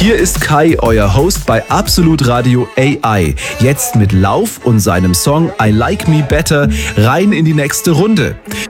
Hier ist Kai, euer Host bei Absolut Radio AI. Jetzt mit Lauf und seinem Song I Like Me Better rein in die nächste Runde.